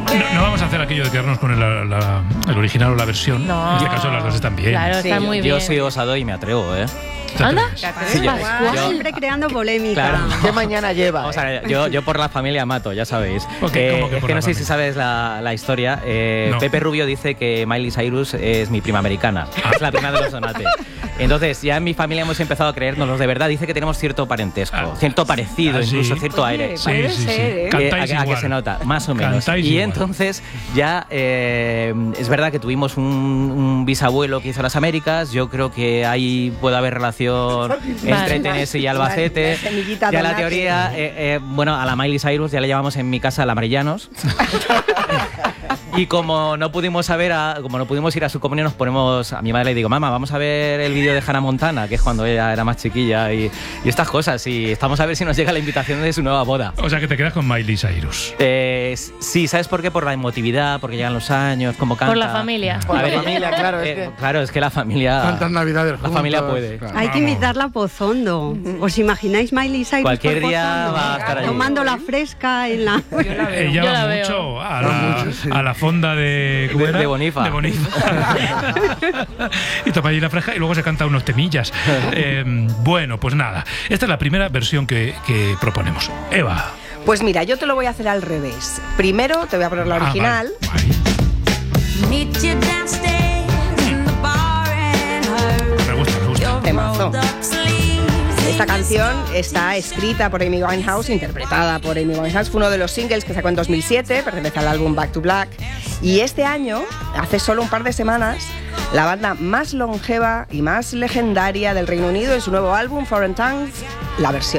No vamos a hacer aquello de quedarnos con el original o la versión. No. En este caso las dos están bien. Claro, está muy bien. Yo soy osado y me atrevo, ¿eh? ¿Anda? Sí, Siempre creando polémica. Claro. ¿Qué mañana lleva? Vamos a ver, yo por la familia mato, ya sabéis. ¿Cómo que Es por que la no sé si familia? sabes la historia. No. Pepe Rubio dice que Miley Cyrus es mi prima americana. Es la prima de los Donate. Entonces, ya en mi familia hemos empezado a creérnoslos de verdad. Dice que tenemos cierto parentesco, cierto parecido, ¿sí? incluso cierto aire. Puede ser, ¿eh? Cantáis a que igual. se nota, más o menos. Cantáis Y igual. entonces ya es verdad que tuvimos un bisabuelo que hizo las Américas. Yo creo que ahí puede haber relación entre Tennessee y Albacete. La semillita Ya la Donate. teoría, bueno, a la Miley Cyrus ya le llamamos en mi casa la Marellanos. Y como no pudimos ir a su comunión, nos ponemos a mi madre le digo, mamá, vamos a ver el vídeo de Hannah Montana, que es cuando ella era más chiquilla y estas cosas, y estamos a ver si nos llega la invitación de su nueva boda. O sea que te quedas con Miley Cyrus. Sí, ¿sabes por qué? Por la emotividad, porque llegan los años, cómo canta. Por la familia. Por A la ver, familia, claro, es que... Claro, es que la familia... Tantas navidades La juntos, familia puede. claro. Hay que Vamos. invitarla a Pozondo. ¿Os imagináis Miley Cyrus Cualquier por día Pozondo? va a estar allí. Tomando la fresca en la... Ella Yo va la veo. mucho a la fonda de... ¿cómo era? De Bonifa. De Bonifa. Y toma allí la fresca y luego se canta unos temillas. Bueno, pues nada. Esta es la primera versión que proponemos. Eva. Pues mira, yo te lo voy a hacer al revés. Primero te voy a poner la original. Vale. Me gusta. Temazo. Esta canción está escrita por Amy Winehouse, interpretada por Amy Winehouse. Fue uno de los singles que sacó en 2007, pertenece al álbum Back to Black. Y este año, hace solo un par de semanas, la banda más longeva y más legendaria del Reino Unido, en su nuevo álbum, Foreign Tongues, la versión.